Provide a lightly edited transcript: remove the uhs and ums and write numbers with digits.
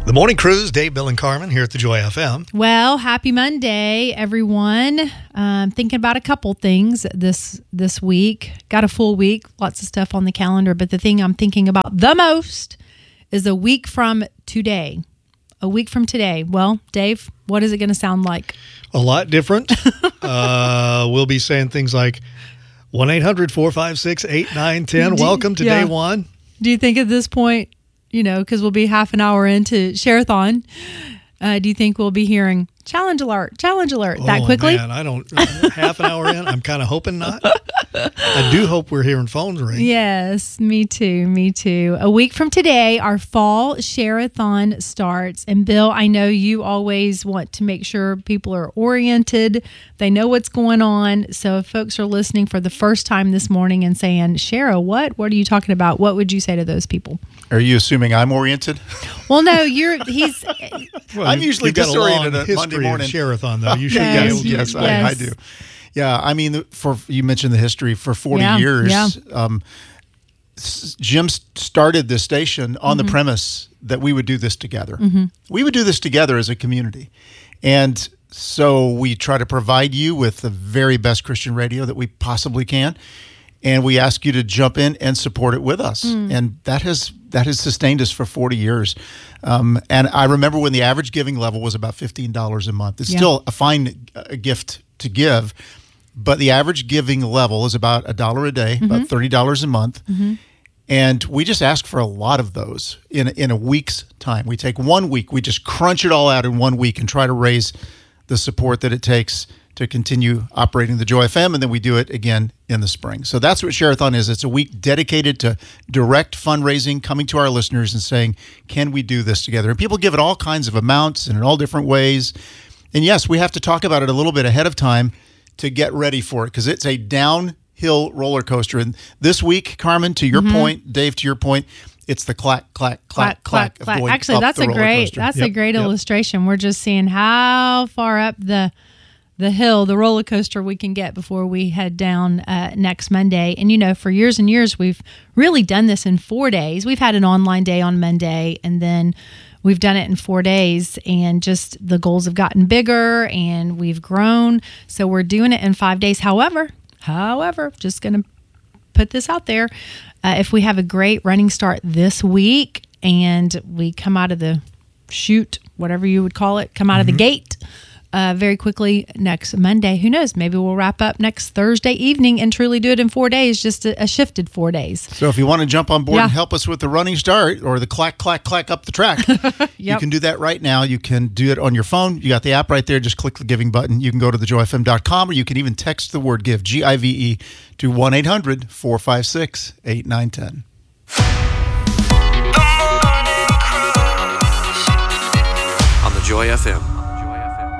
The Morning Cruise, Dave, Bill, and Carmen here at the Joy FM. Well, happy Monday, everyone. Thinking about a couple things this week. Got a full week, lots of stuff on the calendar, but the thing I'm thinking about the most is a week from today. A week from today. Well, Dave, what is it going to sound like? A lot different. We'll be saying things like 1-800-456-8910. Welcome to day one. Do you think at this point, because we'll be half an hour into Share-a-thon, do you think we'll be hearing challenge alert that quickly? Man, I don't. Half an hour in, I'm kind of hoping not. I do hope we're hearing phones ring. Yes, me too. A week from today, our fall Share-a-thon starts. And Bill, I know you always want to make sure people are oriented. They know what's going on. So if folks are listening for the first time this morning and saying, Share-a, what? What are you talking about? What would you say to those people? Are you assuming I'm oriented? Well, no, I'm usually disoriented at Monday morning. Share-a-thon, though. You should Yes, I do. Yeah, I mean, you mentioned the history for 40 years. Yeah. Jim started this station on the premise that we would do this together. Mm-hmm. We would do this together as a community. And so we try to provide you with the very best Christian radio that we possibly can. And we ask you to jump in and support it with us. And that has sustained us for 40 years. And I remember when the average giving level was about $15 a month. It's still a fine gift to give, but the average giving level is about $1 a day, about $30 a month. Mm-hmm. And we just ask for a lot of those in a week's time. We take 1 week, we just crunch it all out in 1 week and try to raise the support that it takes to continue operating the Joy FM, and then we do it again in the spring. So that's what Share-a-thon is. It's a week dedicated to direct fundraising, coming to our listeners and saying, can we do this together? And people give it all kinds of amounts and in all different ways. And yes, we have to talk about it a little bit ahead of time to get ready for it, because it's a downhill roller coaster. And this week, Carmen, to your point, Dave, to your point, it's the clack, clack, clack, clack. Actually, that's a great illustration. We're just seeing how far up the hill, the roller coaster we can get before we head down next Monday. And, for years and years, we've really done this in 4 days. We've had an online day on Monday, and then we've done it in 4 days, and just the goals have gotten bigger and we've grown. So we're doing it in 5 days. However, just going to put this out there. If we have a great running start this week and we come out of the chute, whatever you would call it, come out of the gate very quickly next Monday. Who knows? Maybe we'll wrap up next Thursday evening and truly do it in 4 days, just a shifted 4 days. So if you want to jump on board and help us with the running start or the clack, clack, clack up the track, you can do that right now. You can do it on your phone. You got the app right there. Just click the giving button. You can go to thejoyfm.com, or you can even text the word GIVE, GIVE, to 1-800-456-8910. On the Joy FM.